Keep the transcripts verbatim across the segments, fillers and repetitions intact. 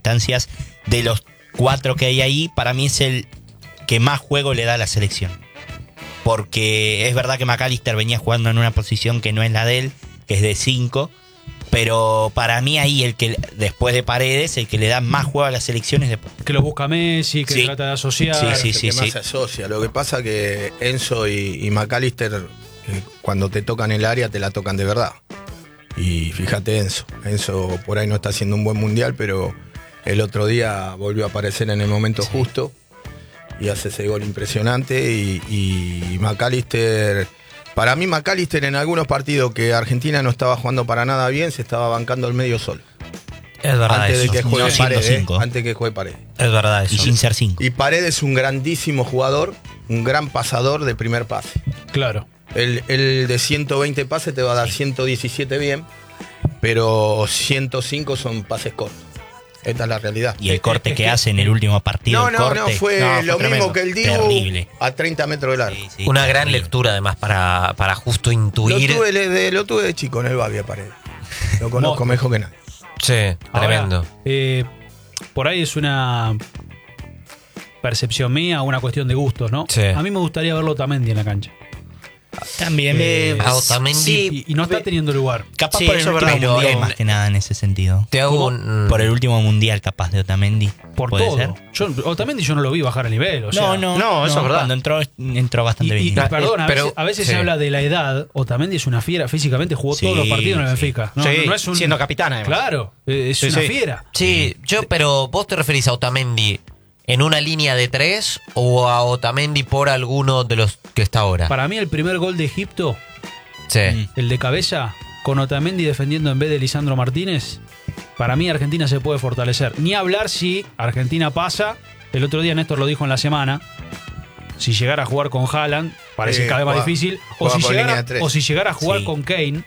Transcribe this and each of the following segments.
instancias, de los cuatro que hay ahí, para mí es el que más juego le da a la selección. Porque es verdad que McAllister venía jugando en una posición que no es la de él, que es de cinco, pero para mí ahí el que después de Paredes, el que le da más juego a las selecciones de... Que lo busca Messi, que sí. trata de asociar. Sí, sí, el sí, que sí. más se asocia. Lo que pasa que Enzo y, y McAllister, eh, cuando te tocan el área, te la tocan de verdad. Y fíjate Enzo. Enzo por ahí no está haciendo un buen mundial, pero el otro día volvió a aparecer en el momento sí. justo y hace ese gol impresionante. Y, y McAllister... Para mí McAllister en algunos partidos que Argentina no estaba jugando para nada bien, se estaba bancando el medio solo. Es verdad antes eso. De que juegue no Paredes, eh, cinco. antes que juegue Paredes. Es verdad eso. Y sin ser cinco. Y Paredes es un grandísimo jugador, un gran pasador de primer pase. Claro. El, el de ciento veinte pases te va a dar ciento diecisiete bien, pero ciento cinco son pases cortos. Esta es la realidad. Y el corte que hace en el último partido. No, el no, corte, no, fue, no, fue lo tremendo. mismo que el Dibu Terrible. a treinta metros del arco. Sí, sí, Una gran terrible. lectura además para, para justo intuir. Lo tuve, de, lo tuve de chico en el Babi a Paredes. Lo conozco No. mejor que nadie. Sí, tremendo. Ahora, eh, por ahí es una percepción mía, una cuestión de gustos, ¿no? Sí. A mí me gustaría verlo Otamendi en la cancha. También. Eh, A Otamendi sí, Y, y no está teniendo lugar. Capaz Sí, por el eso es último verdad, mundial, pero más en- que nada en ese sentido. Te hago ¿Cómo? un. Por el último mundial, capaz de Otamendi. Por ¿Puede todo. ser? Yo, Otamendi yo no lo vi bajar el nivel. O sea, no, no, no, eso es verdad. Cuando entró, entró Y, bastante y- bien. y perdón, a Pero- veces, a veces sí. se habla de la edad. Otamendi es una fiera. Físicamente jugó Sí, todos los partidos en el sí. Benfica. No, Sí, no es un, siendo capitán, además. Claro, eh, es Sí, una sí. fiera. Sí, yo, pero vos te referís a Otamendi en una línea de tres o a Otamendi por alguno de los que está ahora. Para mí el primer gol de Egipto, Sí. Mm. el de cabeza, con Otamendi defendiendo en vez de Lisandro Martínez, para mí Argentina se puede fortalecer. Ni hablar si Argentina pasa, el otro día Néstor lo dijo en la semana, si llegara a jugar con Haaland, parece Eh, cada vez más juega- difícil, o juega si, por línea llegara, de tres. o si llegara a jugar Sí. con Kane,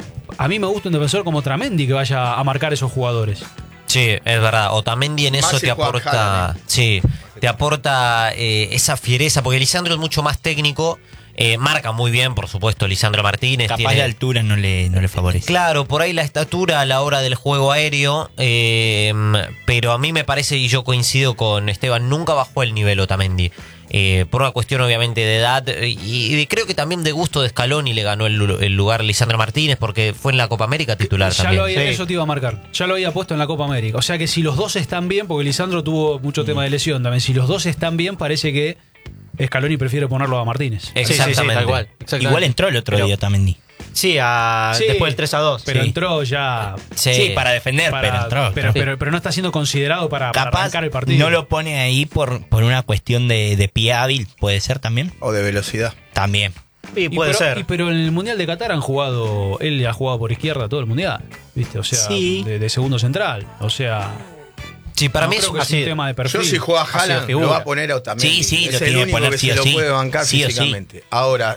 a mí me gusta un defensor como Tramendi que vaya a marcar esos jugadores. Sí, es verdad. Otamendi en Más eso si te juega aporta. Haaland, Sí, te aporta eh, esa fiereza, porque Lisandro es mucho más técnico. Eh, marca muy bien, por supuesto, Lisandro Martínez. Capaz tiene- de altura no le, no le favorece. Claro, por ahí la estatura a la hora del juego aéreo, eh, pero a mí me parece, y yo coincido con Esteban, nunca bajó el nivel Otamendi. Eh, por una cuestión obviamente de edad eh, y, y creo que también de gusto de Scaloni le ganó el, lu- el lugar Lisandro Martínez porque fue en la Copa América titular Ya también. lo había, Sí. Eso te iba a marcar. Ya lo había puesto en la Copa América. O sea que si los dos están bien, porque Lisandro tuvo mucho tema de lesión también, si los dos están bien, parece que Scaloni prefiere ponerlo a Martínez. Sí, sí, sí, Exactamente. tal cual. Exactamente. Igual entró el otro Pero- día Otamendi. Sí, a- Sí, después del tres a dos. Pero Sí. entró ya. Sí. Sí, para defender, para- pero entró. pero, entró. pero- pero no está siendo considerado para, para Capaz arrancar el partido. no lo pone ahí por, por una cuestión de, de pie hábil, ¿puede ser también? O de velocidad. También. Sí, Y puede pero, ser. y pero en el Mundial de Qatar han jugado, él ha jugado por izquierda todo el Mundial, ¿viste? O sea, Sí. de, de segundo central. O sea, Sí, para no mí es creo que es así. un tema de perfil. Yo si juega sido Haaland, figura. lo va a poner a Otamendi. Sí, sí, es lo el tiene que único poner que sí se o lo sí. puede bancar Sí o sí. físicamente. Ahora,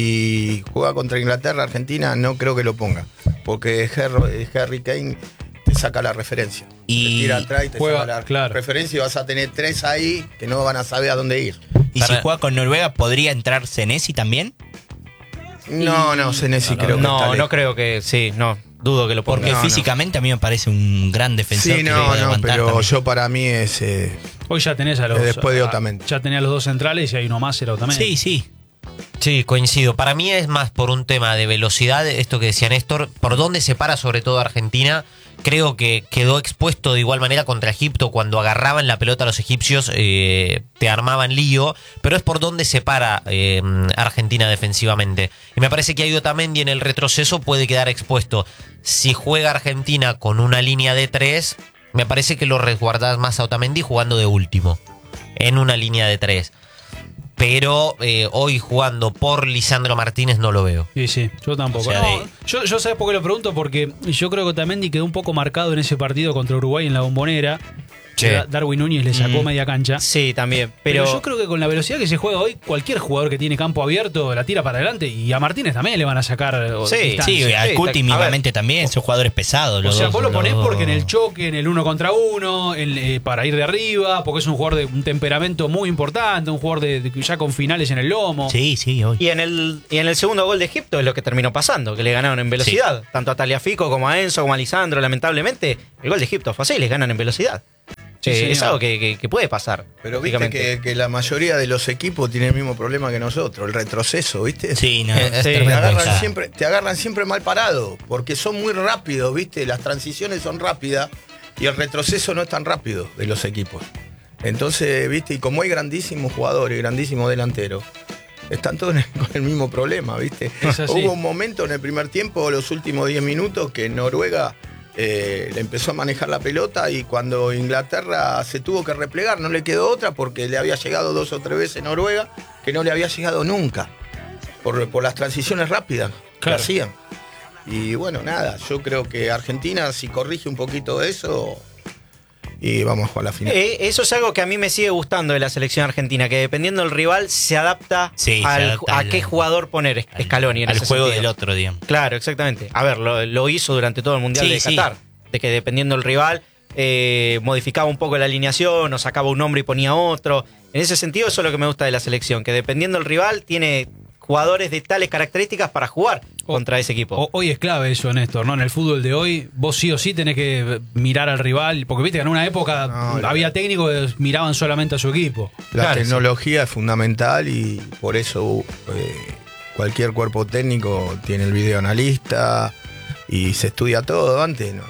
si juega contra Inglaterra, Argentina, no creo que lo ponga. Porque Harry, Harry Kane te saca la referencia. Y te tira atrás y te juega- saca la claro. referencia y vas a tener tres ahí que no van a saber a dónde ir. Y Para- si juega con Noruega, ¿podría entrar Senesi también? No, no, Senesi creo que está no, lejos. no creo que. Sí, no. Dudo que lo ponga. Porque No, no. físicamente a mí me parece un gran defensor. Sí, que no, puede no, aguantar pero también. yo para mí es... eh, Hoy ya tenés a los. Después de a- Otamendi. Ya tenés a los dos centrales y hay uno más, era Otamendi. Sí, sí. Sí, coincido. Para mí es más por un tema de velocidad, esto que decía Néstor, por dónde se para sobre todo Argentina. Creo que quedó expuesto de igual manera contra Egipto cuando agarraban la pelota a los egipcios, eh, te armaban lío, pero es por dónde se para eh, Argentina defensivamente. Y me parece que ahí Otamendi en el retroceso puede quedar expuesto. Si juega Argentina con una línea de tres, me parece que lo resguardás más a Otamendi jugando de último, en una línea de tres. Pero eh, hoy jugando por Lisandro Martínez no lo veo. Sí, sí, yo tampoco. O sea, No, de- yo, yo sabes por qué lo pregunto, porque yo creo que Otamendi quedó un poco marcado en ese partido contra Uruguay en la Bombonera. Sí. Da- Darwin Núñez le sacó Mm. media cancha. Sí, también. Pero, Pero, yo creo que con la velocidad que se juega hoy, cualquier jugador que tiene campo abierto la tira para adelante y a Martínez también le van a sacar eh, Sí, distancia. Sí, al sí, Cuti a mismamente también, son jugadores pesados. O Los sea, dos, vos lo los ponés dos. porque en el choque, en el uno contra uno, en, eh, para ir de arriba, porque es un jugador de un temperamento muy importante, un jugador de, de- ya con finales en el lomo. Sí, sí, hoy. y en el y en el segundo gol de Egipto es lo que terminó pasando, que le ganaron en velocidad. Tanto a Taliafico como a Enzo como a Lisandro, lamentablemente. El gol de Egipto fue así, les ganan en velocidad. Sí, Eh, señor. es algo que, que- que puede pasar. Pero viste lógicamente. que, que la mayoría de los equipos tienen el mismo problema que nosotros, el retroceso, ¿viste? Sí, no. Eh, es Sí, Te tremendo. agarran, Ya. siempre, te agarran siempre mal parado, porque son muy rápidos, ¿viste? Las transiciones son rápidas y el retroceso no es tan rápido de los equipos. Entonces, ¿viste? Y como hay grandísimos jugadores, grandísimos delanteros, están todos en el- con el mismo problema, ¿viste? Es así. Hubo un momento en el primer tiempo, los últimos diez minutos, que Noruega eh, le empezó a manejar la pelota y cuando Inglaterra se tuvo que replegar, no le quedó otra porque le había llegado dos o tres veces Noruega, que no le había llegado nunca, por, por las transiciones rápidas Claro. que hacían. Y bueno, nada, yo creo que Argentina, si corrige un poquito eso, y vamos a jugar la final. Eh, eso es algo que a mí me sigue gustando de la selección argentina, que dependiendo del rival se adapta, Sí, se al- adapta a al- qué jugador poner Es- Scaloni en al ese juego sentido. del otro, digamos. Claro, exactamente. A ver, lo, lo hizo durante todo el Mundial Sí, de sí. Qatar, de que dependiendo del rival eh, modificaba un poco la alineación, o sacaba un nombre y ponía otro. En ese sentido, eso es lo que me gusta de la selección, que dependiendo del rival tiene jugadores de tales características para jugar O- contra ese equipo. O- hoy es clave eso, Néstor, ¿no? En el fútbol de hoy, vos sí o sí tenés que mirar al rival, porque viste que en una época No, la- había técnicos que miraban solamente a su equipo. La Claro, tecnología es fundamental y por eso eh, cualquier cuerpo técnico tiene el video analista y se estudia todo. Antes no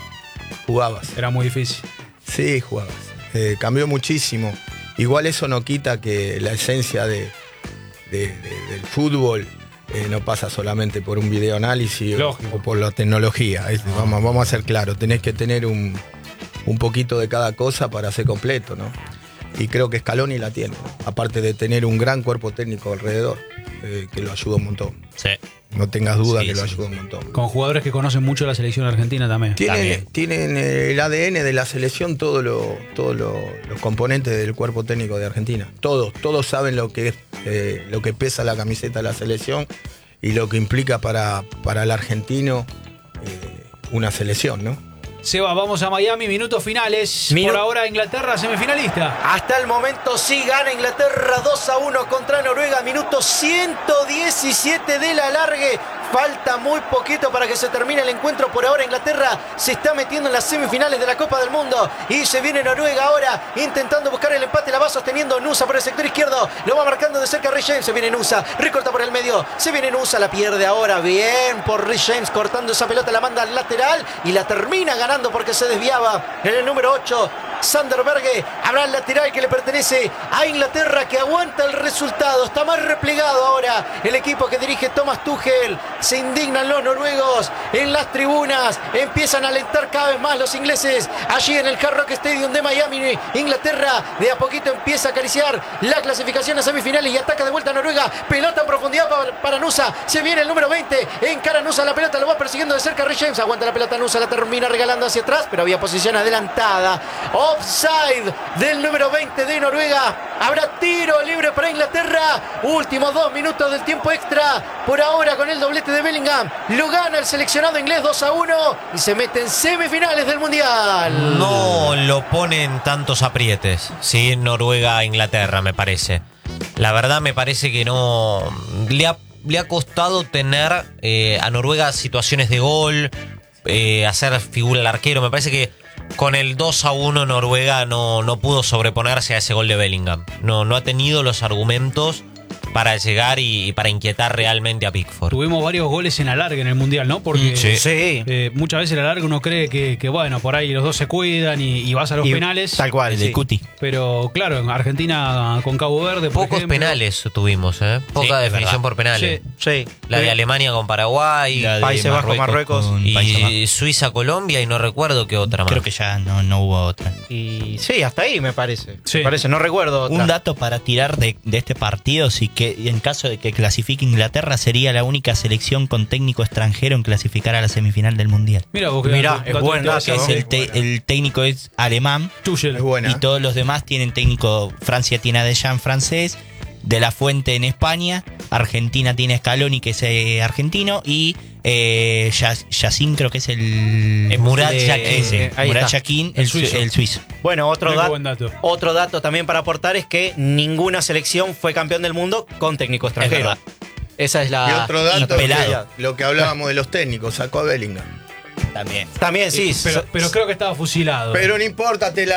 jugabas. Era muy difícil. Sí, jugabas. Eh, cambió muchísimo. Igual eso no quita que la esencia de, de- de- del fútbol eh, no pasa solamente por un videoanálisis o, Lógico. o por la tecnología. Es- vamos, vamos a ser claros, tenés que tener un, un poquito de cada cosa para ser completo, ¿no? Y creo que Scaloni la tiene, ¿no? Aparte de tener un gran cuerpo técnico alrededor, eh, que lo ayuda un montón. Sí. No tengas duda Sí, que lo sí. ayuda un montón. Con jugadores que conocen mucho la selección argentina también. Tienen, También. tienen eh, el A D N de la selección, todos lo- todos lo- los componentes del cuerpo técnico de Argentina. Todos, todos saben lo que es, eh, lo que pesa la camiseta de la selección y lo que implica para, para el argentino eh, una selección, ¿no? Seba, vamos a Miami, minutos finales. Minu- Por ahora Inglaterra semifinalista. Hasta el momento sí gana Inglaterra dos a uno contra Noruega, minuto ciento diecisiete de la alargue. Falta muy poquito para que se termine el encuentro. Por ahora Inglaterra se está metiendo en las semifinales de la Copa del Mundo. Y se viene Noruega ahora intentando buscar el empate. La va sosteniendo Nusa por el sector izquierdo. Lo va marcando de cerca Rhys James. Se viene Nusa, recorta por el medio. Se viene Nusa, la pierde ahora. Bien por Rhys James cortando esa pelota. La manda al lateral y la termina ganando porque se desviaba. En el número ocho, Sander Berge. Habrá el lateral que le pertenece a Inglaterra, que aguanta el resultado. Está más replegado ahora el equipo que dirige Thomas Tuchel. Se indignan los noruegos en las tribunas. Empiezan a alentar cada vez más los ingleses. Allí en el Hard Rock Stadium de Miami, Inglaterra de a poquito empieza a acariciar la clasificación a semifinales y ataca de vuelta a Noruega. Pelota en profundidad para, para Nusa. Se viene el número veinte. Encara Nusa la pelota, lo va persiguiendo de cerca Rhys James. Aguanta la pelota Nusa, la termina regalando hacia atrás, pero había posición adelantada. Offside del número veinte de Noruega. Habrá tiro libre para Inglaterra. Últimos dos minutos del tiempo extra. Por ahora con el doblete de Bellingham. Lo gana el seleccionado inglés dos a uno y se mete en semifinales del Mundial. No lo ponen tantos aprietes, ¿sí? Noruega a Inglaterra, me parece. La verdad me parece que no... Le ha, le ha costado tener eh, a Noruega situaciones de gol, eh, hacer figura al arquero. Me parece que con el dos a uno Noruega no, no pudo sobreponerse a ese gol de Bellingham. No, no ha tenido los argumentos para llegar y, y para inquietar realmente a Pickford. Tuvimos varios goles en alargue en el Mundial, ¿no? Porque Mm, sí. Sí. eh, muchas veces en alargue uno cree que, que, bueno, por ahí los dos se cuidan y, y vas a los Y penales. Tal cual. El de sí. Cuti. Pero claro, en Argentina con Cabo Verde, por Pocos ejemplo, penales tuvimos, ¿eh? Poca Sí, es definición verdad. por penales. Sí. Sí. La de Alemania con Paraguay. La de Países Bajos, Marruecos. con Países Bajos. Y Suiza, Colombia y no recuerdo qué otra más. Creo que ya no, no hubo otra. Y sí, hasta ahí me parece. Sí. Me parece, no recuerdo otra. Un dato para tirar de, de este partido, sí que en caso de que clasifique Inglaterra, sería la única selección con técnico extranjero en clasificar a la semifinal del Mundial. Mira, vos que Mirá, dato- es dato buen dato, Que es interesante. el, te- el técnico es alemán Tuchel. Es buena. y todos los demás tienen técnico. Francia tiene a Deschamps, francés, De La Fuente en España, Argentina tiene a Scaloni, que es eh, argentino, y eh, Yas- Yacine, creo que es el Eh, Murat de- Yakin. ese, Eh, ahí Murat está. Yakin, El el, su- suizo. el suizo. Bueno, otro, Mirá qué da- buen dato. otro dato también para aportar es que ninguna selección fue campeón del mundo con técnico extranjero. verdad. Esa es la. Y otro dato, impelado. que- lo que hablábamos de los técnicos, sacó a Bellingham. También. También, sí. pero, so- pero creo que estaba fusilado. Pero no importa, te la, la-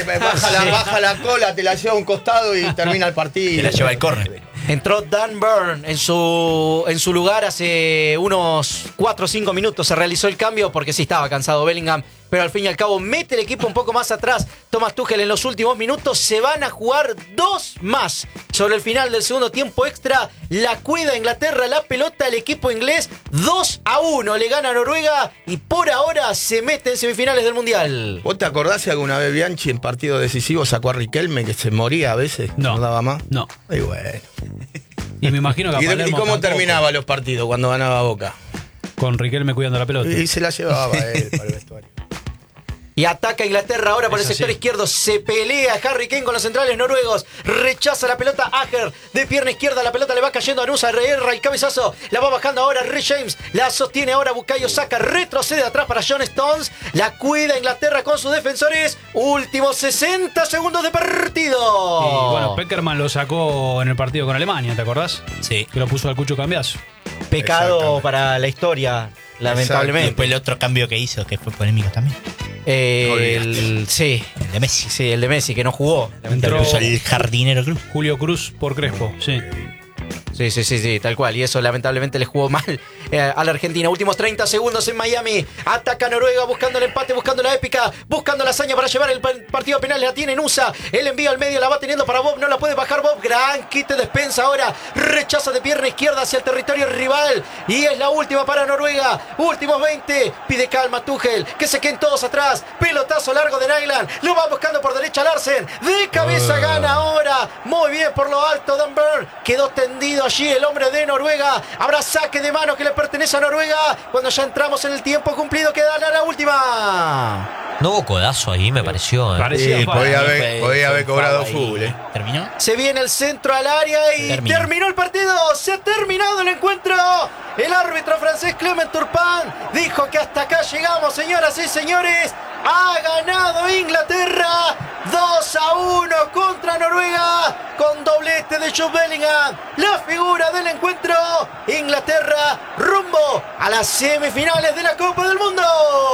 baja, la, baja la cola, te la lleva a un costado y termina el partido. Se la lleva el córner. Entró Dan Burn en su, en su lugar hace unos cuatro o cinco minutos. Se realizó el cambio porque sí estaba cansado Bellingham. Pero al fin y al cabo mete el equipo un poco más atrás. Thomas Tuchel en los últimos minutos. Se van a jugar dos más. Sobre el final del segundo tiempo extra. La cuida Inglaterra la pelota. El equipo inglés dos a uno. Le gana a Noruega. Y por ahora se mete en semifinales del Mundial. ¿Vos te acordás si alguna vez Bianchi en partido decisivo sacó a Riquelme que se moría a veces? No. No daba más. No. Y bueno. Y me imagino que a ¿Y, de- y Palermo cómo tampoco. terminaban los partidos cuando ganaba Boca? Con Riquelme cuidando la pelota. Y se la llevaba él para el vestuario. Y ataca Inglaterra ahora por el Es sector así. izquierdo. Se pelea Harry Kane con los centrales noruegos. Rechaza la pelota Ager. De pierna izquierda la pelota le va cayendo a Nusa. Erra el cabezazo. La va bajando ahora Rhys James. La sostiene ahora Bukayo Saka. Retrocede atrás para John Stones. La cuida Inglaterra con sus defensores. Últimos sesenta segundos de partido. Y bueno, Peckerman lo sacó en el partido con Alemania, ¿te acordás? Sí. Que lo puso al Cucho Cambiazo. Pecado Exactamente. para la historia, Y lamentablemente. después el otro cambio que hizo, que fue polémico también. Eh, No olvidaste. el, sí, El de Messi. sí, el de Messi que no jugó. Lo Entró puso el jardinero club. Julio Cruz por Crespo, sí. Sí, sí, sí, sí, tal cual. Y eso lamentablemente le jugó mal eh, a la Argentina. Últimos treinta segundos en Miami. Ataca Noruega buscando el empate, buscando la épica, buscando la hazaña para llevar el pa- partido a penales. La tiene Nusa. El envío al medio la va teniendo para Bob. No la puede bajar Bob. Gran kit de despensa ahora. Rechaza de pierna izquierda hacia el territorio rival. Y es la última para Noruega. Últimos veinte. Pide calma Tuchel. Que se queden todos atrás. Pelotazo largo de Nyland. Lo va buscando por derecha Larsen. De cabeza gana ahora. Muy bien por lo alto Dan Burn. Quedó tendido allí el hombre de Noruega. Habrá saque de mano que le pertenece a Noruega. Cuando ya entramos en el tiempo cumplido queda la, la última. No hubo codazo ahí, me pareció. ¿eh? Parecía Sí, falta. podía haber, Fue- podía fue haber cobrado ahí. full, ¿eh? ¿Terminó? Se viene el centro al área y Terminó. terminó el partido. Se ha terminado el encuentro. El árbitro francés Clement Turpin dijo que hasta acá llegamos, señoras y señores. Ha ganado Inglaterra dos a uno contra Noruega con doblete de Jude Bellingham. La figura del encuentro. Inglaterra rumbo a las semifinales de la Copa del Mundo.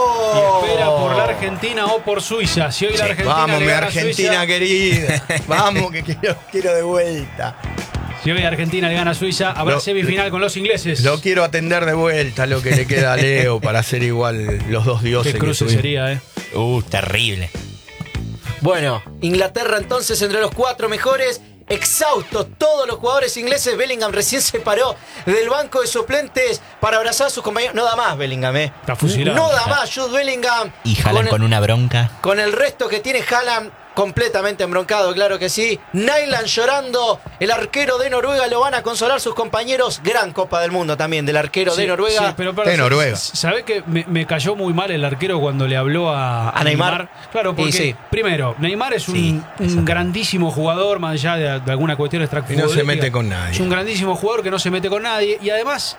Y espera por la Argentina o por Suiza. Si hoy la Argentina Vamos, le mi gana a Argentina Suiza, querida. Vamos, que quiero, quiero de vuelta. si hoy Argentina le gana a Suiza, habrá Lo- semifinal con los ingleses. Lo quiero atender de vuelta, lo que le queda a Leo para ser igual los dos dioses. Qué que cruce tuvimos. sería, eh. Uh, terrible. Bueno, Inglaterra entonces entre los cuatro mejores. Exhaustos todos los jugadores ingleses. Bellingham recién se paró del banco de suplentes para abrazar a sus compañeros. No da más Bellingham, ¿eh? Está fusilado. No da más Jude Bellingham. Y jalan con, el, con una bronca. con el resto que tiene Haaland completamente embroncado, claro que sí. Nyland llorando. El arquero de Noruega lo van a consolar sus compañeros. Gran Copa del Mundo también del arquero Sí, de Noruega. sí, pero, pero, De Noruega. ¿Sabés que me, me cayó muy mal el arquero cuando le habló a, A Neymar? Claro, porque Y sí. primero, Neymar es un, Sí, un grandísimo jugador, más allá de, de alguna cuestión Y extrafutbolística. no se mete con nadie. Es un grandísimo jugador que no se mete con nadie. Y además,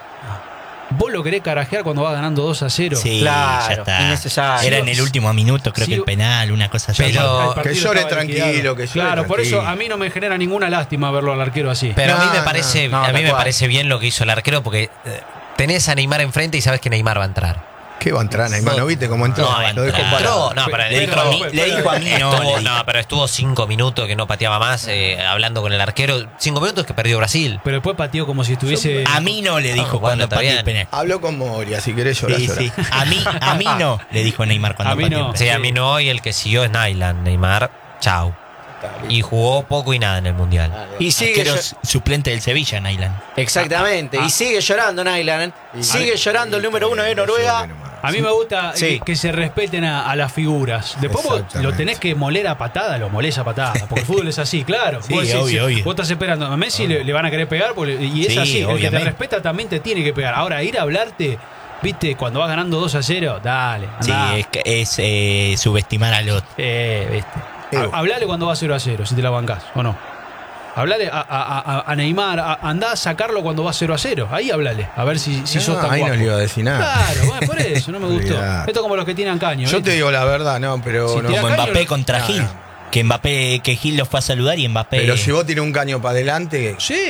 vos lo querés carajear cuando va ganando dos a cero. Sí, Claro, ya está. innecesario. Era en el último minuto, creo Sí. que el penal, una cosa así. Pero- El partido Que llore estaba tranquilo, liquidado. que llore Claro, por eso tranquilo. a mí no me genera ninguna lástima verlo al arquero así. Pero a mí No, me parece, no, no, a mí tal me cual. parece bien lo que hizo el arquero porque eh, tenés a Neymar enfrente y sabes que Neymar va a entrar. ¿Qué va a entrar, Neymar? ¿No viste cómo entró? No, va a Lo dejó entrar. parado. Entró, no, pero Le dijo a mí, le dijo a mí, no. Estuvo- le dijo. no, pero estuvo cinco minutos que no pateaba más, eh, hablando con el arquero. Cinco minutos que perdió Brasil. Pero después pateó como si estuviese. A mí no le dijo Ah, bueno, cuando está pateó el bien. penal. Habló con Moria, si querés llorar, Sí, llorá. sí. A mí, a mí no, le dijo Neymar cuando A mí pateó no. el Sí, penal. a mí no, y el que siguió es Nyland. Neymar, chau. Y jugó poco y nada en el Mundial. Y sigue Arquero llo- suplente del Sevilla, Nyland. Exactamente. Ah, ah. Y sigue llorando Nyland. Y- Sigue llorando el número uno de Noruega. A mí me gusta Sí. que, que se respeten a, a las figuras. Después vos Exactamente. lo tenés que moler a patada, lo molés a patada. Porque el fútbol es así, claro. Sí, Vos decís, obvio, si obvio. Vos estás esperando. A Messi le, le van a querer pegar porque- y es Sí, así. El que te obviamente. respeta también te tiene que pegar. Ahora, ir a hablarte, viste, cuando vas ganando dos a cero, dale. Sí, andá. es, que- es eh, subestimar al otro. Eh, viste. Eh, Ha- Hablale cuando va cero a cero, si te la bancás, ¿o no? Hablale a, a- a- a Neymar, a- andá a sacarlo cuando va cero a cero. Ahí hablale, a ver si, si No, sos tan ahí guapo. no le iba a decir nada. Claro, bueno, por eso, no me gustó. Olvidate. Esto es como los que tiran caño. Yo ¿viste? te digo la verdad, no, pero Si no. te Como Caño Mbappé no- contra No, Gil. no. Que Mbappé, que Gil los fue a saludar y Mbappé. Pero si vos tirás un caño para adelante, Sí.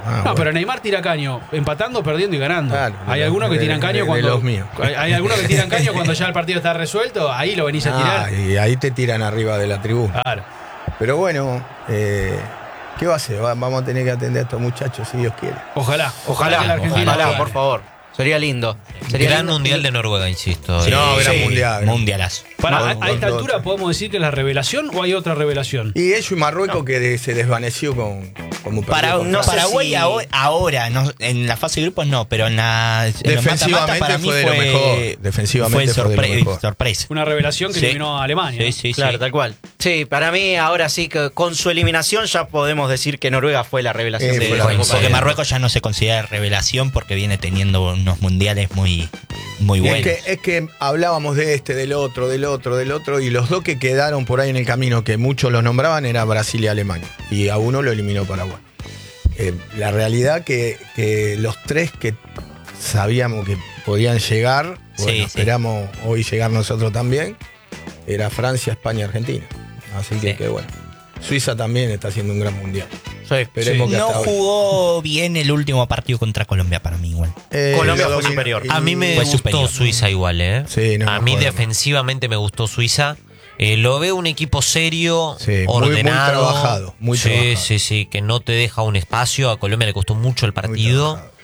Ah, No, bueno. pero Neymar tira caño, empatando, perdiendo y ganando. Claro, hay de- algunos que de- tiran caño de- de cuando. los míos. Hay, hay algunos que tiran caño cuando ya el partido está resuelto, ahí lo venís a Ah, tirar. y ahí te tiran arriba de la tribuna. Claro. Pero bueno, eh, ¿qué va a hacer? Va- vamos a tener que atender a estos muchachos si Dios quiere. Ojalá, Ojalá, que la Argentina ojalá, gane. por favor. Sería lindo. Sería Gran lindo. mundial de Noruega, insisto. Sí, No, gran sí, mundial. Mundialazo. Para, Con- a, a con esta dos. altura podemos decir que es la revelación o hay otra revelación. Y ellos y Marruecos que de- se desvaneció con como Para, perdió con no, Francia. Paraguay si- ahora, ahora, no, en la fase de grupos no, pero en la en los Defensivamente mata-mata para mí fue de lo mejor. Defensivamente fue fue de lo sorpre- mejor. sorpresa. Una revelación que Sí. eliminó a Alemania. Sí, ¿no? sí, Claro, sí. tal cual. Sí, para mí ahora sí que con su eliminación ya podemos decir que Noruega fue la revelación Eh, de fue la la Copa revelación. Porque del Mundo. Marruecos ya no se considera revelación porque viene teniendo unos mundiales muy, muy Y buenos. es, que, es que hablábamos de este, del otro, del otro, del otro, y los dos que quedaron por ahí en el camino, que muchos los nombraban, era Brasil y Alemania. Y a uno lo eliminó Paraguay. Eh, la realidad que, que los tres que sabíamos que podían llegar, Sí, bueno, sí. esperamos hoy llegar nosotros también, era Francia, España, Argentina. Así que, Sí. que bueno. Suiza también está haciendo un gran mundial. Sí. Esperemos que No hasta ahora. jugó bien el último partido contra Colombia para mí igual. Eh, Colombia lo fue domina- superior. y- A mí me Fue gustó superior. Suiza igual, ¿eh? Sí, no, a no mí jodas. defensivamente me gustó Suiza. Eh, lo veo un equipo serio, Sí, muy- muy ordenado. trabajado, muy sí, trabajado. sí, sí, que no te deja un espacio. A Colombia le costó mucho el Muy partido. trabajado.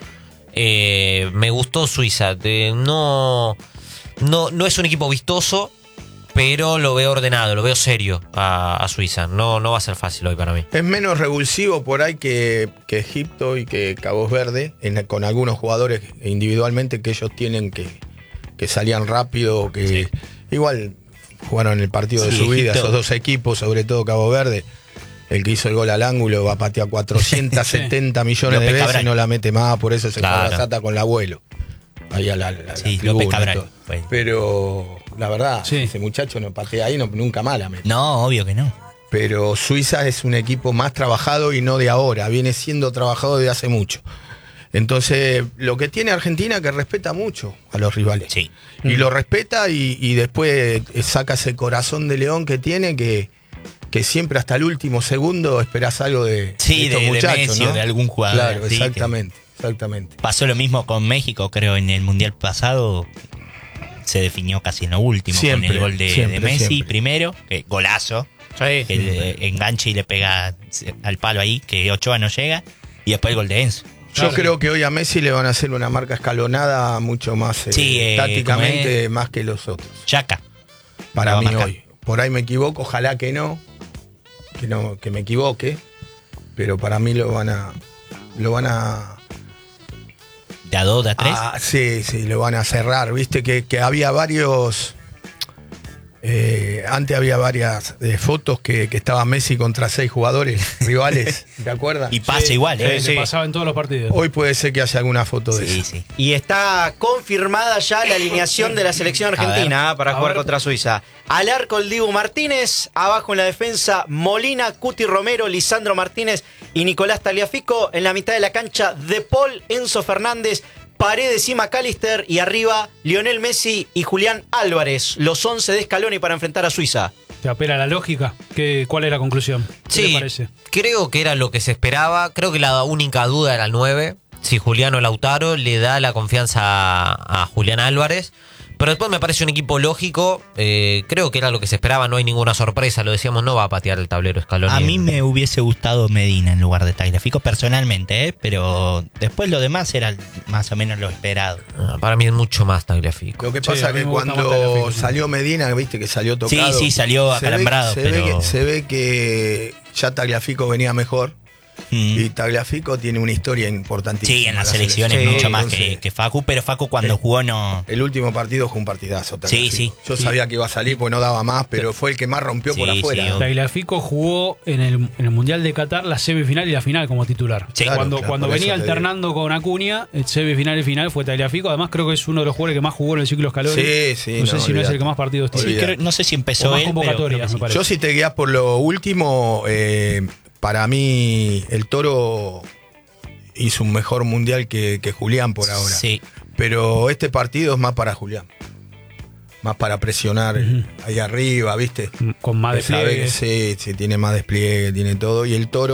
Eh, me gustó Suiza. De- no, no, no es un equipo vistoso, pero lo veo ordenado, lo veo serio a, a Suiza. No, no va a ser fácil hoy para mí. Es menos revulsivo por ahí que, que Egipto y que Cabo Verde, en- con algunos jugadores individualmente que ellos tienen que, que salían rápido, que igual jugaron el partido de Sí, su vida, Egipto. esos dos equipos, sobre todo Cabo Verde. El que hizo el gol al ángulo va a patear cuatrocientos setenta millones de López veces Cabral. y no la mete más, por eso se Claro. sata con el abuelo. Ahí a la, a la Sí, tribuna López y Cabral todo. fue. Pero la verdad, Sí. ese muchacho no patea ahí, no, nunca más la mete. No, obvio que no. Pero Suiza es un equipo más trabajado y no de ahora, viene siendo trabajado desde hace mucho. Entonces, lo que tiene Argentina que respeta mucho a los rivales. Sí. Y lo respeta y, y después saca ese corazón de león que tiene que, que siempre hasta el último segundo esperás algo de, Sí, estos de- de muchachos, Messi ¿no? o de algún jugador, Claro, sí, exactamente, exactamente. Pasó lo mismo con México, creo, en el Mundial pasado. Se definió casi en lo último Siempre, con el gol de, siempre, de Messi siempre. primero, que golazo, Sí. que le engancha y le pega al palo ahí, que Ochoa no llega, y después el gol de Enzo. Yo Claro. creo que hoy a Messi le van a hacer una marca escalonada mucho más eh, Sí, eh, tácticamente, como más que los otros. Chaca. Para La va a mí marcar. hoy. Por ahí me equivoco, ojalá que no, que no, que me equivoque, pero para mí lo van a, lo van a, De a dos, de a tres. a- sí, sí, lo van a cerrar. Viste que, que había varios, eh, antes había varias eh, fotos que, que estaba Messi contra seis jugadores rivales, ¿te acuerdas? Y pasa Sí, igual, sí, ¿eh? se sí. pasaba en todos los partidos. Hoy puede ser que haya alguna foto de Sí, eso. sí. Y está confirmada ya la alineación de la selección argentina ¿eh? para A jugar ver. contra Suiza. Al arco el Dibu Martínez, abajo en la defensa Molina, Cuti Romero, Lisandro Martínez y Nicolás Tagliafico. En la mitad de la cancha De Paul, Enzo Fernández, Paredes y McAllister. Y arriba Lionel Messi y Julián Álvarez. Los once de Scaloni para enfrentar a Suiza. ¿Te apela la lógica? ¿Qué, ¿Cuál es la conclusión? ¿Qué Sí, te parece? creo que era lo que se esperaba. Creo que la única duda era el nueve. Si Juliano Lautaro le da la confianza a, a Julián Álvarez. Pero después me parece un equipo lógico. Eh, creo que era lo que se esperaba. No hay ninguna sorpresa. Lo decíamos, no va a patear el tablero Scaloni. A mí me hubiese gustado Medina en lugar de Tagliafico personalmente, ¿eh? Pero después lo demás era más o menos lo esperado. Ah, Para mí es mucho más Tagliafico. Lo que Sí, pasa a es mí que me gusta más cuando Tagliafico. salió Medina, viste que salió tocado. Sí, sí, salió se ve- acalambrado, Se ve, pero- que, se ve que ya Tagliafico venía mejor. Mm. Y Tagliafico tiene una historia importantísima. Sí, en las la selecciones selección. mucho más Entonces, que, que Facu, pero Facu cuando Sí. jugó no... El último partido fue un partidazo. Tagliafico. Sí, sí. Yo Sí. sabía que iba a salir porque no daba más, pero fue el que más rompió por Sí, afuera. sí, obvio. Tagliafico jugó en el, en el Mundial de Qatar la semifinal y la final como titular. Sí, Claro, cuando claro, cuando por eso venía te digo. alternando con Acuña, el semifinal y final fue Tagliafico. Además, creo que es uno de los jugadores que más jugó en el ciclo Scaloni. Sí, sí, No sé no, si no es el olvidate. que más partidos tiene. Sí, Olvidate. creo- no sé si O empezó más él, pero convocatorias, creo que sí. me parece. Yo si te guías por lo último, eh, para mí el Toro hizo un mejor mundial que, que Julián por ahora. Sí. Pero este partido es más para Julián. Más para presionar Ujú. ahí arriba, ¿viste? Con más Sabe despliegue. que sí, sí, tiene más despliegue, tiene todo. Y el Toro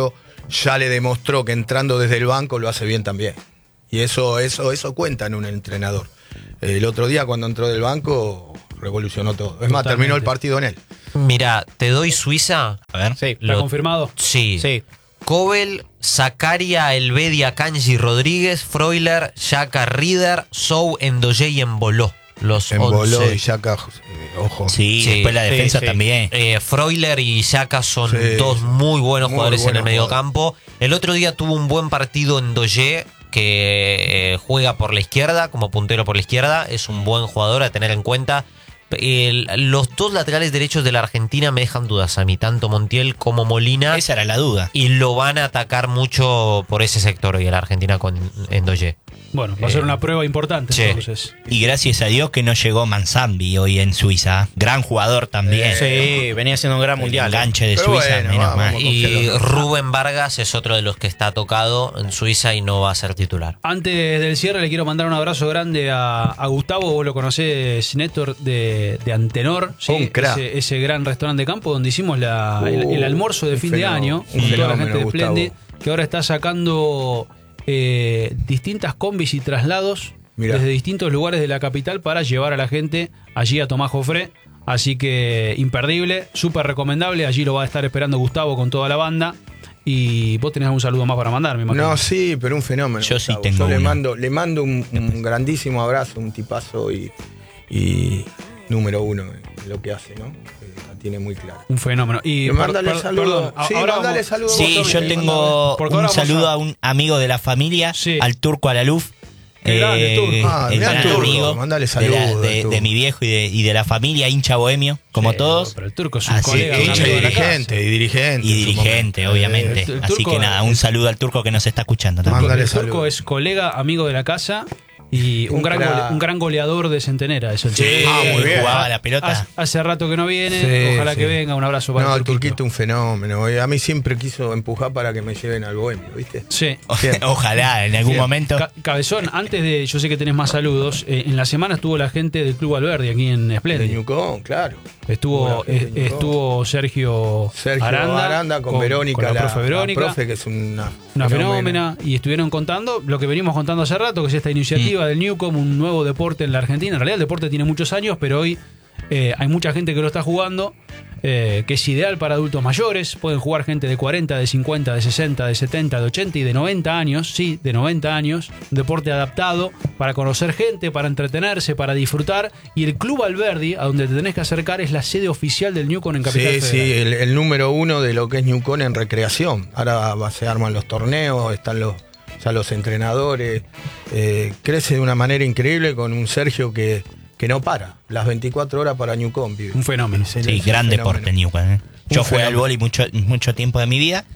ya le demostró que entrando desde el banco lo hace bien también. Y eso, eso, eso cuenta en un entrenador. El otro día cuando entró del banco revolucionó todo. Es más, Totalmente. terminó el partido en él. Mira, te doy Suiza. A ver. Sí, ¿Está Lo- confirmado? Sí. sí. Cobel, Zakaria, Elvedia, Kanji, Rodríguez, Freuler, Yaka, Rieder, Sou, Endoye y Emboló. Los Emboló once. y Yaka, eh, ojo. Sí, Sí, después la sí, defensa sí. también. Eh, Freuler y Yaka son Sí, dos muy buenos muy jugadores en el buenos mediocampo. El otro día tuvo un buen partido en Doye, que eh, juega por la izquierda, como puntero por la izquierda. Es un buen jugador a tener en cuenta. El- los dos laterales derechos de la Argentina me dejan dudas a mí, tanto Montiel como Molina. Esa era la duda. Y lo van a atacar mucho por ese sector hoy a la Argentina con Endoye. Bueno, va a ser una prueba importante sí. entonces. Y gracias a Dios que no llegó Manzambi hoy en Suiza. Gran jugador también. Sí, venía siendo un gran El mundial. ¿eh? enganche de Pero Suiza, bueno, menos vamos, mal. vamos. Y confiarlo. Rubén Vargas es otro de los que está tocado en Suiza y no va a ser titular. Antes del cierre le quiero mandar un abrazo grande a, a Gustavo, vos lo conocés, Néstor, de, de Antenor, ¿sí? Un crack. ese, ese gran restaurante de campo donde hicimos la- el, Uh, el almuerzo de un fin de fenómeno, año, un con toda la fenómeno, gente de Gustavo. Splendid, que ahora está sacando eh, distintas combis y traslados Mirá. desde distintos lugares de la capital para llevar a la gente allí a Tomás Jofré. Así que imperdible, súper recomendable. Allí lo va a estar esperando Gustavo con toda la banda. Y vos tenés algún saludo más para mandar, me imagino. No, sí, pero un fenómeno. Yo sí Gustavo. tengo Yo le uno. mando, le mando un, un grandísimo abrazo, un tipazo y, y número uno en lo que hace, ¿no? Que la tiene muy claro. Un fenómeno. Y Y per- mándale per- saludos. perdón, a- Sí, ahora mándale vamos- saludos. Sí, vos yo también, tengo Porque un ahora vamos saludo a- a un amigo de la familia, Sí. al Turco Alaluf. Qué grande, Turco. Ah, el mirá, gran Turco, amigo mandale de, la- saludos, de- Turco. de mi viejo y de, y de la familia, hincha bohemio, como Sí, todos. pero el Turco es un Así colega, que un Hincha amigo y de la dirigente, casa. y dirigente. Y en su dirigente, momento. obviamente. el- el Así Turco- que nada, un saludo al Turco que nos está escuchando también. Mándale El Turco saludos. es colega, amigo de la casa y un, Un gran, crack. gole- un gran goleador de Centenera. Es el Sí, Turco. Ah, muy bien. jugaba la pelota. Hace, hace rato que no viene, Sí, ojalá sí. que venga. Un abrazo para No, el el Turquito. Turquito un fenómeno. Y a mí siempre quiso empujar para que me lleven al bohemio, ¿viste? Sí. Bien. Ojalá, en algún Bien. momento. Ca- Cabezón, antes de, yo sé que tenés más saludos, eh, en la semana estuvo la gente del Club Alberdi aquí en De Splendid. Ñucón, claro. Estuvo, Buena gente eh, de Ñucón. estuvo Sergio, Sergio Aranda, Aranda, con, Verónica, con la, la, profe Verónica, la profe que es una, una fenómena, y estuvieron contando lo que venimos contando hace rato, que es esta iniciativa del Newcom, un nuevo deporte en la Argentina. En realidad el deporte tiene muchos años, pero hoy eh, hay mucha gente que lo está jugando, eh, que es ideal para adultos mayores. Pueden jugar gente de cuarenta, de cincuenta, de sesenta, de setenta, de ochenta y de noventa años. Sí, de noventa años. Un deporte adaptado para conocer gente, para entretenerse, para disfrutar. Y el Club Alberdi, a donde te tenés que acercar, es la sede oficial del Newcom en Capital Sí, Federal. sí, el, el número uno de lo que es Ñucón en recreación. Ahora va- se arman los torneos, están los, ya los entrenadores. Eh, crece de una manera increíble con un Sergio que, que no para. Las veinticuatro horas para Ñucón vive. Un fenómeno. Es el- Sí, es un gran fenómeno. deporte Newcomb. ¿eh? Yo Un jugué al fenómeno. vóley mucho, mucho tiempo de mi vida,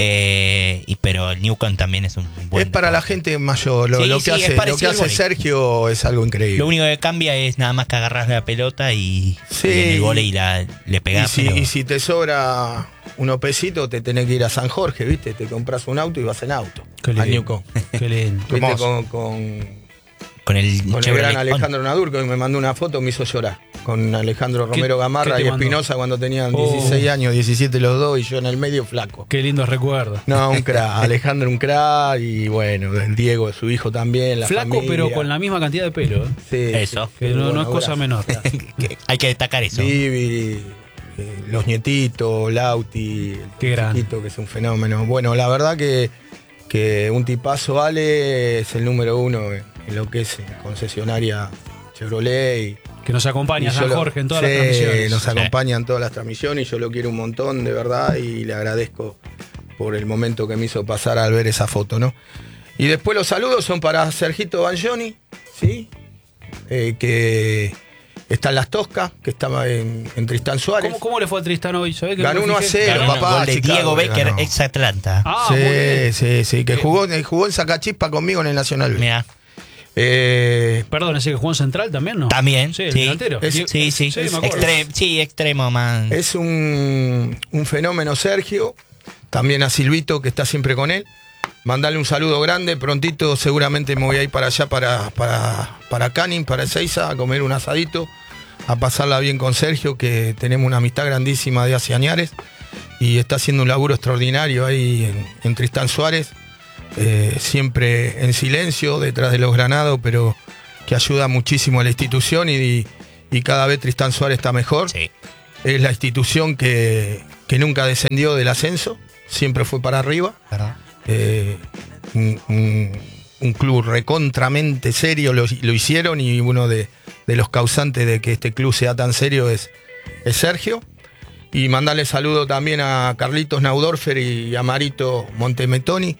eh, y, pero el Newcomb también es un buen Es para la deporte. gente mayor. Lo, Sí, lo sí, que es hace, lo parecido que al hace vóley. Sergio es algo increíble. Lo único que cambia es nada más que agarras la pelota y, Sí. y en el vóley la, le Y pegás. si, pero- y si te sobra unos pesitos, te tenés que ir a San Jorge, ¿viste? Te compras un auto y vas en auto. Qué A lindo. Ñucón. Qué lindo. ¿Viste? Hermoso. Con, con, con el, con el Chevrolet gran Honda. Alejandro Nadur, que me mandó una foto, me hizo llorar. Con Alejandro Romero ¿Qué Gamarra te y mandó? Espinosa cuando tenían Oh. dieciséis años, diecisiete los dos, y yo en el medio flaco. Qué lindos recuerdos. No, un crack. Alejandro un crack, y bueno, el Diego, su hijo también, la Flaco, familia. pero con la misma cantidad de pelo. ¿eh? Sí, Eso. sí, Que sí, no, no bueno, es cosa abrazo. menor. Que hay que destacar eso. Vivi, eh, los nietitos, Lauti, el Qué grande. chiquito, que es un fenómeno. Bueno, la verdad que, que un tipazo Ale es el número uno en, en lo que es eh, concesionaria Chevrolet. Y, Que nos acompaña y yo San lo- Jorge en todas sí, las transmisiones. nos Sí. acompaña en todas las transmisiones y yo lo quiero un montón, de verdad, y le agradezco por el momento que me hizo pasar al ver esa foto, ¿no? Y después los saludos son para Sergito Banjoni, ¿sí? Eh, que está en Las Toscas, que estaba en, en Tristán Suárez. ¿Cómo, ¿Cómo le fue a Tristán hoy? ¿Sabés que Ganó no me uno a fijé? cero, Ganó papá, gol de Chicago Diego le Becker, ganó. ex Atlanta. Ah, muy bien. sí, sí, sí, que jugó, jugó en Sacachispa conmigo en el Nacional B. Mira, Eh, Perdón, ese que jugó en Central también, ¿no? también. Sí, el sí. delantero. Es- Y- Sí, sí. Sí, me acuerdo. Extre- sí, extremo más. es un, un fenómeno Sergio, también a Silvito, que está siempre con él. Mandale un saludo grande, prontito seguramente me voy a ir para allá, para, para, para Canning, para Ezeiza, a comer un asadito, a pasarla bien con Sergio, que tenemos una amistad grandísima de hace añares. y está haciendo un laburo extraordinario ahí en, en Tristán Suárez, eh, siempre en silencio, detrás de los granados, pero que ayuda muchísimo a la institución y, y cada vez Tristán Suárez está mejor. Sí. Es la institución que, que nunca descendió del ascenso, siempre fue para arriba. ¿Verdad? Eh, un, un, un club recontramente serio lo, lo hicieron, y uno de, de los causantes de que este club sea tan serio es, es Sergio. Y mandarle saludo también a Carlitos Naudorfer y a Marito Montemetoni,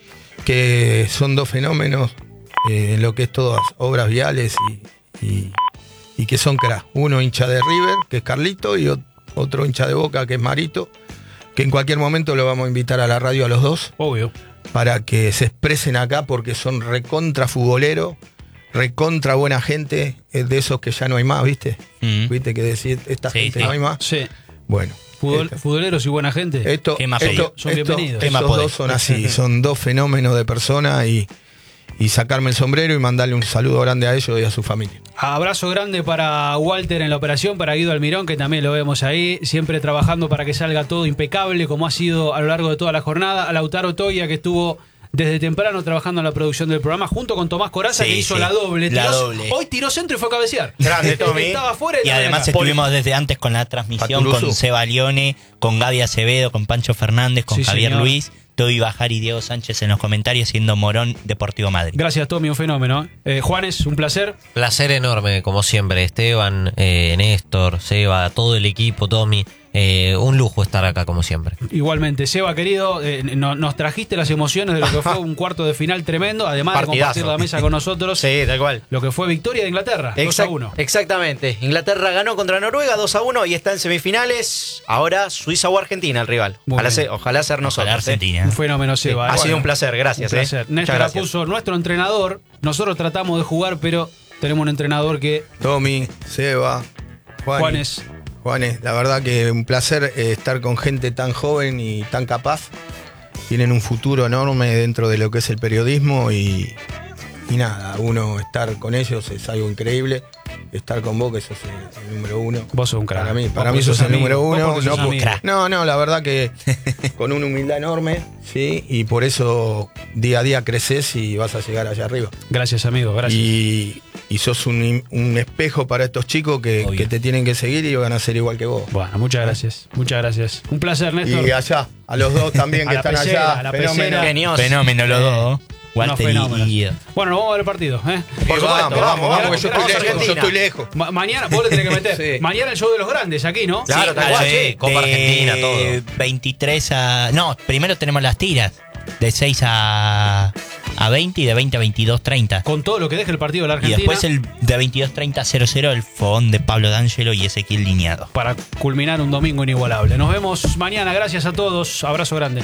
que son dos fenómenos eh, en lo que es todas obras viales y, y, y que son cracks. Uno hincha de River, que es Carlito, y otro otro hincha de Boca, que es Marito, que en cualquier momento lo vamos a invitar a la radio a los dos. Obvio. Para que se expresen acá, porque son recontra futboleros, recontra buena gente, es de esos que ya no hay más, ¿viste? Mm. ¿Viste que decir, esta Sí, gente sí. no hay más? Sí. Bueno. Fudol- esto- futboleros y buena gente. Esto, ¿Qué más esto- son esto- bienvenidos. ¿Qué más estos podés? dos son así, son dos fenómenos de persona, y, y sacarme el sombrero y mandarle un saludo grande a ellos y a su familia. Abrazo grande para Walter en la operación, para Guido Almirón, que también lo vemos ahí, siempre trabajando para que salga todo impecable, como ha sido a lo largo de toda la jornada. A Lautaro Toya, que estuvo desde temprano trabajando en la producción del programa, junto con Tomás Coraza, Sí, que hizo sí, la doble. la Tiró- doble. Hoy tiró centro y fue a cabecear. Grande, Tommy. Estaba afuera y, Y estaba además acá. estuvimos desde antes con la transmisión Paturuso. con Seba Lione, con Gaby Acevedo, con Pancho Fernández, con Sí, Javier señor. Luis, Toby Bajar y Diego Sánchez en los comentarios, siendo Morón Deportivo Madrid. Gracias, Tommy, un fenómeno. Eh, Juanes, un placer. Placer enorme, como siempre. Esteban, eh, Néstor, Seba, todo el equipo, Tommy. Eh, un lujo estar acá, como siempre. Igualmente, Seba, querido, eh, no- nos trajiste las emociones de lo que fue un cuarto de final tremendo, además de Partidazo. compartir la mesa con nosotros. Sí, tal cual. Lo que fue victoria de Inglaterra, dos a Exact- uno. Exactamente. Inglaterra ganó contra Noruega dos a uno y está en semifinales. Ahora Suiza o Argentina el rival. Muy Ojalá, bien. se- ojalá ser nosotros. Ojalá ¿eh? Argentina. Un fenómeno, Sí, Seba. ha eh. sido Bueno, un placer, gracias. Un placer. ¿eh? Néstor Muchas gracias. Apuso, nuestro entrenador. Nosotros tratamos de jugar, pero tenemos un entrenador que, Tommy, Seba, Juan. Juanes, Juanes, la verdad que un placer eh, estar con gente tan joven y tan capaz. Tienen un futuro enorme dentro de lo que es el periodismo, y, y nada, uno estar con ellos es algo increíble. Estar con vos, que sos el, el número uno. vos sos un crack. Para mí, Vos para mí porque sos el amigo. número Vos uno. porque No, sos por- amigo. no, no, la verdad que con una humildad enorme, sí, y por eso día a día creces y vas a llegar allá arriba. Gracias, amigo, gracias. Y, y sos un, un espejo para estos chicos que, Obvio. que te tienen que seguir y van a ser igual que vos. Bueno, muchas gracias, muchas gracias. Un placer, Néstor. Y allá, a los dos también A que la están pecera, allá. a la fenómeno. pecera. Genios. Fenómeno los dos, Unos Walter y- fenómenos. y Guido. Bueno, nos vamos a ver el partido. ¿eh? Por Y supuesto, vamos, vamos, vamos, que yo estoy Vamos, lejos, yo Argentina. estoy lejos. Ma- mañana, vos le tenés que meter. Sí. Mañana el show de los grandes aquí, ¿no? Claro, tal Sí, cual, de- sí. Copa Argentina, todo. veintitrés a... No, primero tenemos las tiras. De seis a, a veinte y de veinte a veintidós treinta. Con todo lo que deje el partido de la Y Argentina. después el de veintidós treinta a cero cero, el fogón de Pablo D'Angelo y Ezequiel Lineado. Para culminar un domingo inigualable. Nos vemos mañana. Gracias a todos. Abrazo grande.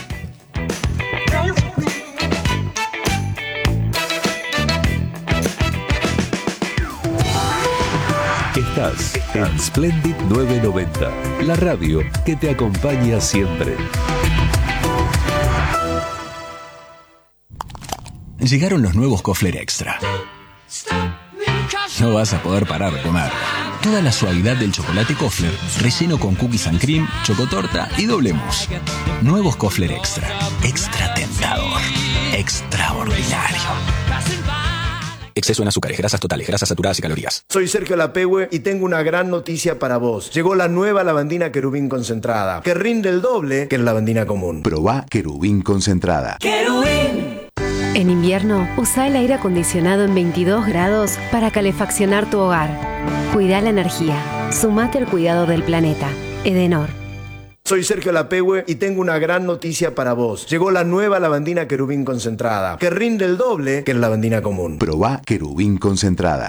Estás en Splendid novecientos noventa, la radio que te acompaña siempre. Llegaron los nuevos Kofler Extra. No vas a poder parar de comer. Toda la suavidad del chocolate Kofler, relleno con cookies and cream, chocotorta y doble mousse. Nuevos Kofler Extra. Extra tentador. Extraordinario. Exceso en azúcares, grasas totales, grasas saturadas y calorías. Soy Sergio Lapehue y tengo una gran noticia para vos. Llegó la nueva lavandina querubín concentrada, que rinde el doble que la lavandina común. Probá querubín concentrada. En invierno, usa el aire acondicionado en veintidós grados para calefaccionar tu hogar. Cuida la energía. Sumate al cuidado del planeta. Edenor. Soy Sergio Lapehue y tengo una gran noticia para vos. Llegó la nueva lavandina querubín concentrada, que rinde el doble que la lavandina común. Probá querubín concentrada.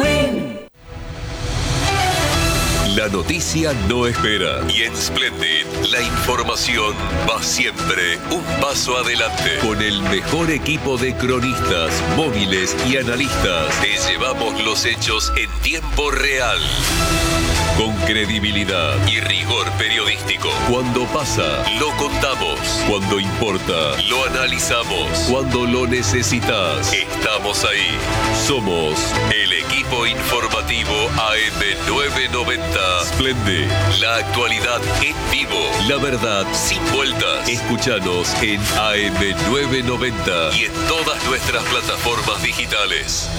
La noticia no espera. Y en Splendid, la información va siempre un paso adelante. Con el mejor equipo de cronistas, móviles y analistas, te llevamos los hechos en tiempo real. Con credibilidad y rigor periodístico. Cuando pasa, lo contamos. Cuando importa, lo analizamos. Cuando lo necesitas, estamos ahí. Somos el equipo informativo Informativo A M novecientos noventa. Splendid. La actualidad en vivo. La verdad sin vueltas. Escúchanos en A M novecientos noventa y en todas nuestras plataformas digitales.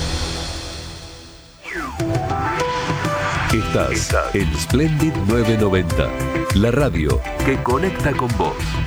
Estás en Splendid novecientos noventa, la radio que conecta con vos.